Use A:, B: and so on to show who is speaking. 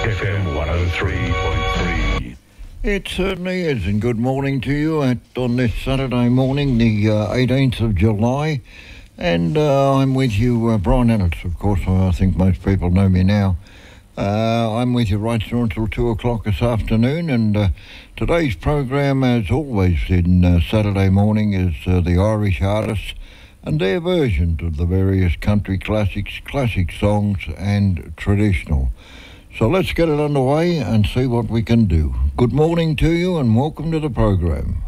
A: FM 103.3.
B: It certainly is, and good morning to you on this Saturday morning, the 18th of July. And I'm with you, Brian Ellis, of course. I think most people know me now. I'm with you right through until 2 o'clock this afternoon, and today's program, as always in Saturday morning, is the Irish artists and their versions of the various country classics, classic songs and traditional. So let's get it underway and see what we can do. Good morning to you and welcome to the program.